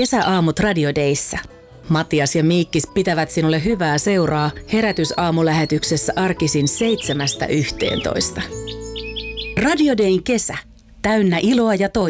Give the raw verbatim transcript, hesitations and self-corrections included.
Kesäaamut Radio Dayssä. Matias ja Miikkis pitävät sinulle hyvää seuraa herätysaamulähetyksessä arkisin seitsemästä yhteentoista. Radio Dayn kesä. Täynnä iloa ja toivoa.